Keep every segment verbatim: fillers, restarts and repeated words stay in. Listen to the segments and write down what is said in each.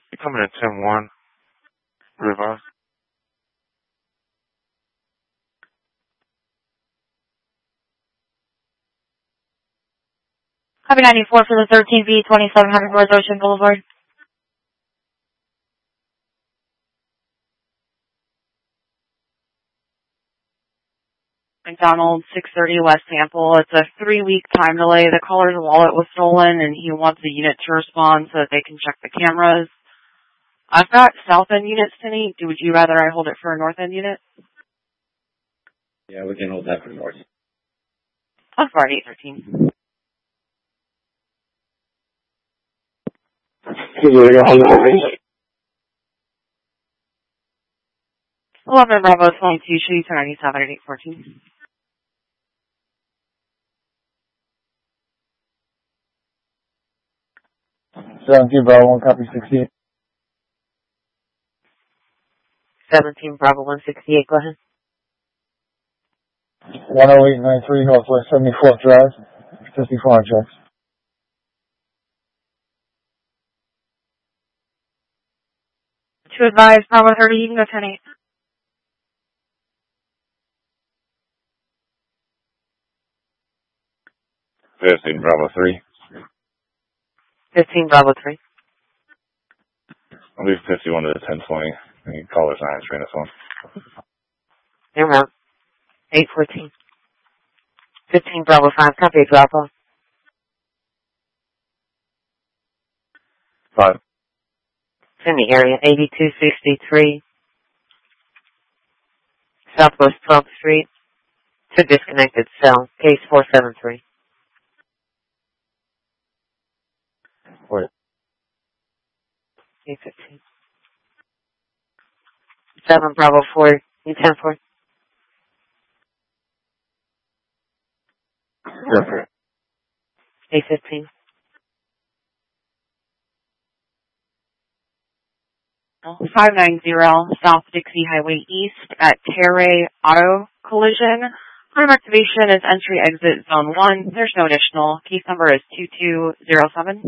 You're coming at ten one. Reverse. Copy ninety-four for the thirteen V, twenty-seven hundred North Ocean Boulevard. McDonald's, six thirty West Sample. It's a three-week time delay. The caller's wallet was stolen, and he wants the unit to respond so that they can check the cameras. I've got south end units tonight. Would you rather I hold it for a north end unit? Yeah, we can hold that for north. That's for eight thirteen. eleven Bravo twenty-two, should you turn ninety-seven at eight fourteen? seventeen Bravo one, copy sixty-eight. seventeen Bravo one sixty-eight, go ahead. one oh eight ninety-three Northwest seventy-fourth Drive, fifty-four checks. To advise, Bravo thirty, you can go ten eight. fifteen Bravo three. fifteen Bravo three. I'll leave fifty-one to the ten twenty. And you can call us nine answering this one. Never mind. eight fourteen. fifteen Bravo five, copy drop off. Five. It's in the area, eighty-two sixty-three. Southwest twelfth Street. To disconnected cell, case four seven three. Wait. eight fifteen. seven Bravo four, you ten four. eight fifteen. five ninety South Dixie Highway East at Terray Auto Collision. Time activation is entry exit zone one. There's no additional. Case number is two two zero seven.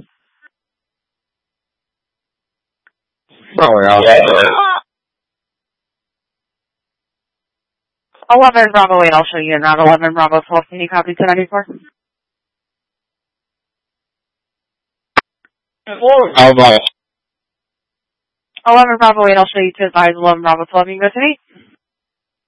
Probably out. eleven Bravo eight, I'll show you in route eleven Bravo twelve. Can you copy two ninety-four? How about eleven Bravo eight, I'll show you to advise eleven Bravo twelve. You can go to eight.